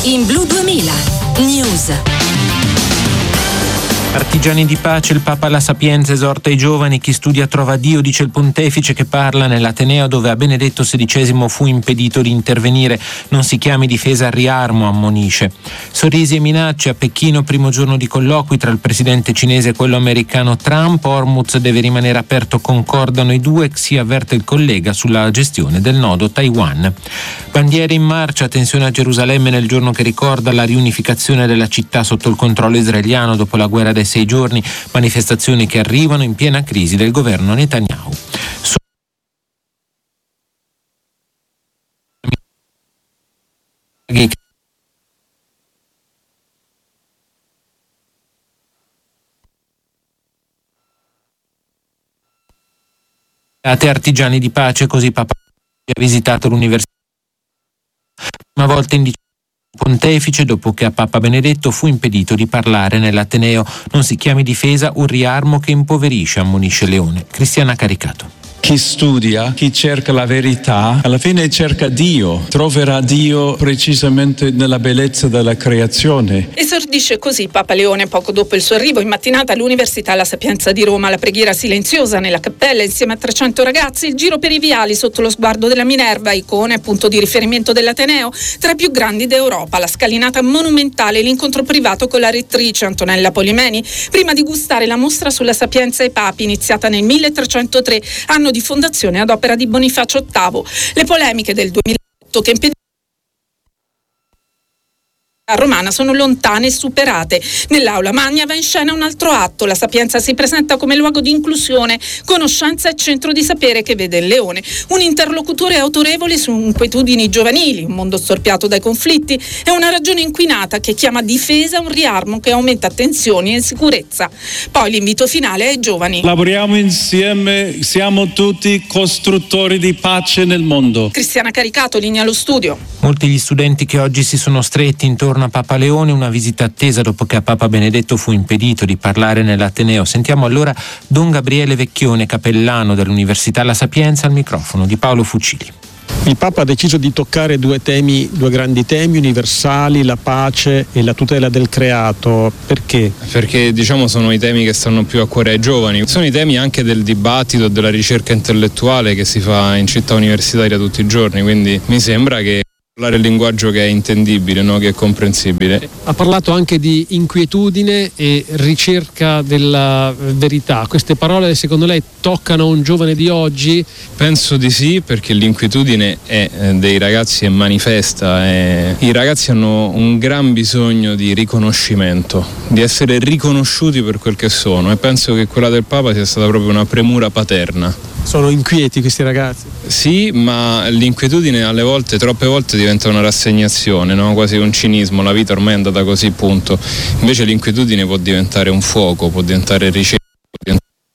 In Blu 2000 News. Artigiani di pace, il Papa La Sapienza esorta i giovani, chi studia trova Dio, dice il pontefice che parla nell'Ateneo dove a Benedetto XVI fu impedito di intervenire. Non si chiami difesa al riarmo, ammonisce. Sorrisi e minacce a Pechino, primo giorno di colloqui tra il presidente cinese e quello americano Trump. Hormuz deve rimanere aperto, concordano i due, si avverte il collega sulla gestione del nodo Taiwan. Bandiere in marcia, tensione a Gerusalemme nel giorno che ricorda la riunificazione della città sotto il controllo israeliano dopo la guerra dei 6 giorni, manifestazioni che arrivano in piena crisi del governo Netanyahu. Artigiani di pace, così Papa ha visitato l'università una volta in pontefice dopo che a Papa Benedetto fu impedito di parlare nell'Ateneo. Non si chiami difesa un riarmo che impoverisce, ammonisce Leone. Cristiana Caricato. Chi studia, chi cerca la verità, alla fine cerca Dio, troverà Dio precisamente nella bellezza della creazione. Esordisce così Papa Leone poco dopo il suo arrivo in mattinata all'Università La Sapienza di Roma. La preghiera silenziosa nella cappella insieme a 300 ragazzi, il giro per i viali sotto lo sguardo della Minerva, icona e punto di riferimento dell'Ateneo, tra i più grandi d'Europa, la scalinata monumentale, l'incontro privato con la rettrice Antonella Polimeni, prima di gustare la mostra sulla Sapienza e i Papi, iniziata nel 1303, anno di fondazione ad opera di Bonifacio VIII. Le polemiche del 2008 che impediscono romana sono lontane e superate. Nell'aula magna va in scena un altro atto. La Sapienza si presenta come luogo di inclusione, conoscenza e centro di sapere che vede il Leone, un interlocutore autorevole su inquietudini giovanili, un mondo storpiato dai conflitti e una ragione inquinata che chiama difesa un riarmo che aumenta tensioni e insicurezza. Poi l'invito finale ai giovani. Lavoriamo insieme, siamo tutti costruttori di pace nel mondo. Cristiana Caricato, linea allo studio. Molti gli studenti che oggi si sono stretti intorno a Papa Leone, una visita attesa dopo che a Papa Benedetto fu impedito di parlare nell'Ateneo. Sentiamo allora Don Gabriele Vecchione, cappellano dell'Università La Sapienza, al microfono di Paolo Fucili. Il Papa ha deciso di toccare due grandi temi universali, la pace e la tutela del creato. Perché? Perché sono i temi che stanno più a cuore ai giovani, sono i temi anche del dibattito e della ricerca intellettuale che si fa in città universitaria tutti i giorni, quindi mi sembra che parlare il linguaggio che è intendibile, no? Che è comprensibile. Ha parlato anche di inquietudine e ricerca della verità. Queste parole secondo lei toccano un giovane di oggi? Penso di sì, perché l'inquietudine è dei ragazzi e manifesta. I ragazzi hanno un gran bisogno di riconoscimento, di essere riconosciuti per quel che sono, e penso che quella del Papa sia stata proprio una premura paterna. Sono inquieti questi ragazzi? Sì, ma l'inquietudine troppe volte diventa una rassegnazione, no? Quasi un cinismo, la vita ormai è andata così, punto. Invece l'inquietudine può diventare un fuoco, può diventare ricerca.